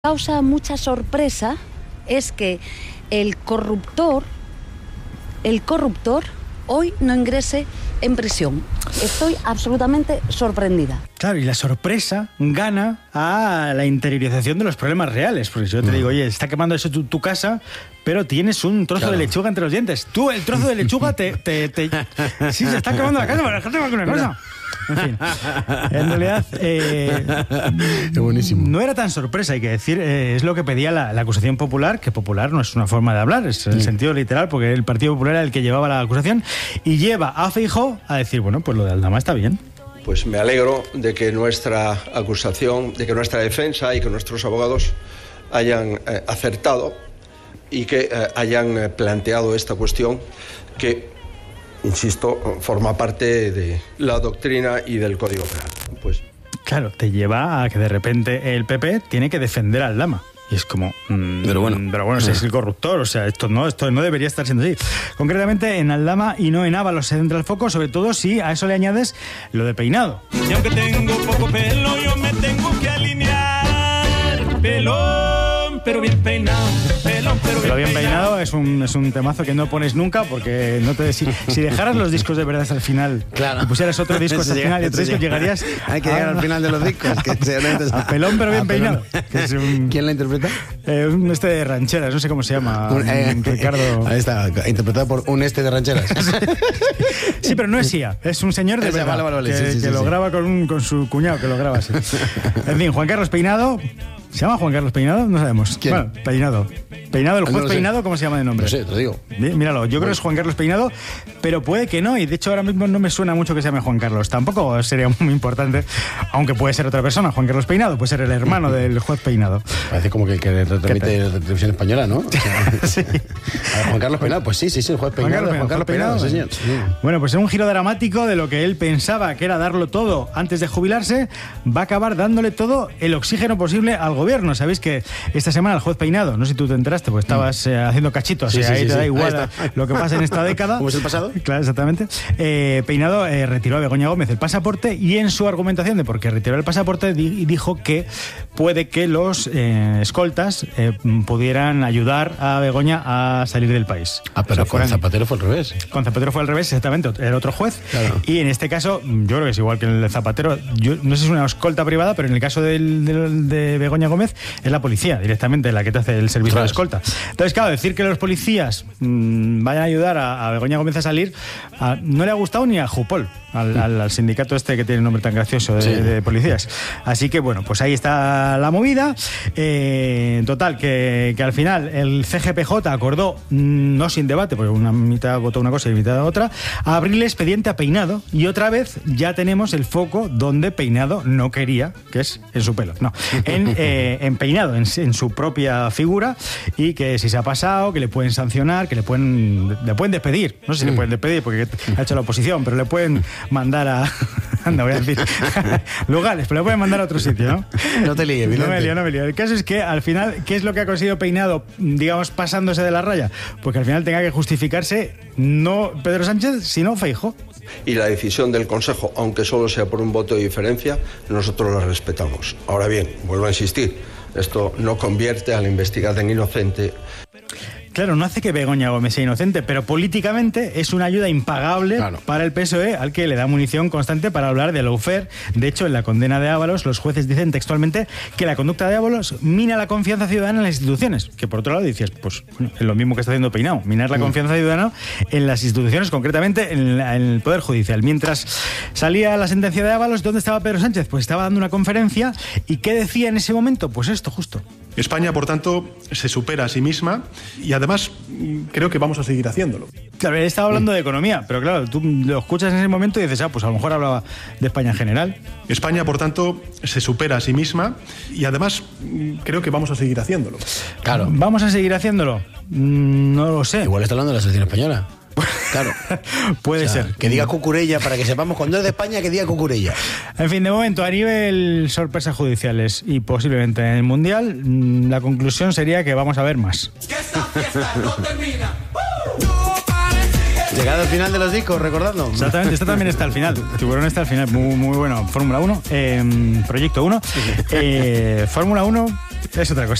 Causa mucha sorpresa es que el corruptor hoy no ingrese en prisión. Estoy absolutamente sorprendida. Claro, y la sorpresa gana a la interiorización de los problemas reales. Porque si yo te digo, oye, está quemando eso tu casa, pero tienes un trozo de lechuga entre los dientes. Tú, el trozo de lechuga, sí, se está quemando la casa, pero déjate con una cosa. En fin, en realidad buenísimo. No era tan sorpresa, hay que decir, es lo que pedía la acusación popular, que popular no es una forma de hablar, es el sentido literal, porque el Partido Popular era el que llevaba la acusación y lleva a Feijóo a decir, bueno, pues lo de Aldama está bien. Pues me alegro de que nuestra acusación, de que nuestra defensa y que nuestros abogados hayan acertado y que hayan planteado esta cuestión que, insisto, forma parte de la doctrina y del Código Penal. Pues claro, te lleva a que de repente el PP tiene que defender a Aldama. Y es como... Pero bueno, si es el corruptor, o sea, esto no debería estar siendo así. Concretamente, en Aldama y no en Ábalos se centra el foco, sobre todo si a eso le añades lo de peinado. Y aunque tengo poco pelo, yo me tengo que alinear. Pelón, pero bien peinado. Pero bien peinado es un temazo que no pones nunca, porque no te si dejaras los discos de verdad al final, claro, y pusieras otro disco hasta el final y otro disco, llegarías... Hay que llegar al final de los discos. A pelón, pero bien peinado. Que es ¿Quién la interpreta? De rancheras, no sé cómo se llama. Ricardo. Ahí está, interpretado por un de rancheras. Sí, pero no es IA, es un señor de verdad que lo graba con su cuñado, que lo graba así. En fin, Juan Carlos Peinado. ¿Se llama Juan Carlos Peinado? No sabemos. ¿Quién? Bueno, Peinado. Peinado, el juez Peinado, ¿cómo se llama de nombre? No sé, te lo digo. Míralo, yo creo que es Juan Carlos Peinado, pero puede que no, y de hecho ahora mismo no me suena mucho que se llame Juan Carlos. Tampoco sería muy importante, aunque puede ser otra persona. Juan Carlos Peinado puede ser el hermano del juez Peinado. Parece como que retransmite la televisión española, ¿no? O sea, sí. A ver, Juan Carlos Peinado, pues sí, el juez Peinado. Juan Carlos Peinado, sí, señor. Sí. Bueno, pues en un giro dramático de lo que él pensaba que era darlo todo antes de jubilarse, va a acabar dándole todo el oxígeno posible al gobierno. Sabéis que esta semana el juez Peinado, no sé si tú te enteraste, pues estabas haciendo cachitos, te da igual lo que pasa en esta década. ¿Cómo es el pasado? Claro, exactamente. Peinado retiró a Begoña Gómez el pasaporte, y en su argumentación de por qué retiró el pasaporte dijo que puede que los escoltas pudieran ayudar a Begoña a salir del país. Pero con Zapatero fue al revés. Con Zapatero fue al revés, exactamente, el otro juez. Claro. Y en este caso, yo creo que es igual que el de Zapatero. Yo no sé si es una escolta privada, pero en el caso de Begoña Gómez es la policía directamente la que te hace el servicio de escolta. Entonces, claro, decir que los policías vayan a ayudar a Begoña Gómez a salir no le ha gustado ni a Jupol, al sindicato este que tiene un nombre tan gracioso de policías. Así que bueno, pues ahí está la movida. Total, que al final el CGPJ acordó, no sin debate, porque una mitad votó una cosa y mitad otra, a abrirle expediente a Peinado, y otra vez ya tenemos el foco donde Peinado no quería, que es en su pelo, no, en Peinado, en su propia figura, y que si se ha pasado, que le pueden sancionar, que le pueden despedir. No sé si le pueden despedir porque ha hecho la oposición, pero le pueden mandar a... Anda, voy a decir lugares, pero le pueden mandar a otro sitio, ¿no? No te líes, no me lío. El caso es que al final, ¿qué es lo que ha conseguido Peinado, digamos, pasándose de la raya? Porque al final tenga que justificarse no Pedro Sánchez, sino Feijóo. Y la decisión del Consejo, aunque solo sea por un voto de diferencia, nosotros la respetamos. Ahora bien, vuelvo a insistir, esto no convierte al investigado en inocente. Claro, no hace que Begoña Gómez sea inocente, pero políticamente es una ayuda impagable para el PSOE, al que le da munición constante para hablar de lawfare. De hecho, en la condena de Ábalos, los jueces dicen textualmente que la conducta de Ábalos mina la confianza ciudadana en las instituciones. Que por otro lado dices, pues bueno, es lo mismo que está haciendo Peinado, minar la confianza ciudadana en las instituciones, concretamente en el Poder Judicial. Mientras salía la sentencia de Ábalos, ¿dónde estaba Pedro Sánchez? Pues estaba dando una conferencia, ¿y qué decía en ese momento? Pues esto, justo. España, por tanto, se supera a sí misma y además creo que vamos a seguir haciéndolo. Claro, él estaba hablando de economía, pero claro, tú lo escuchas en ese momento y dices, pues a lo mejor hablaba de España en general. España, por tanto, se supera a sí misma y además creo que vamos a seguir haciéndolo. Claro. ¿Vamos a seguir haciéndolo? No lo sé. Igual está hablando de la selección española. Claro. Puede ser. Que diga Cucurella, para que sepamos cuando es de España, que diga Cucurella. En fin, de momento, a nivel sorpresas judiciales y posiblemente en el Mundial, la conclusión sería que vamos a ver más. Que esta fiesta no termina. Llegado al final de los discos, recordadlo. Exactamente, esta también está al final. Tiburón está al final, muy bueno. Fórmula 1, Proyecto 1. Fórmula 1 es otra cosa.